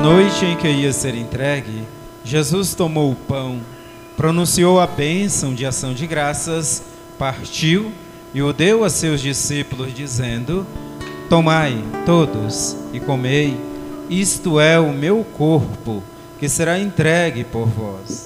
noite em que ia ser entregue, Jesus tomou o pão, pronunciou a bênção de ação de graças, partiu e o deu a seus discípulos, dizendo: Tomai todos e comei, isto é o meu corpo, que será entregue por vós.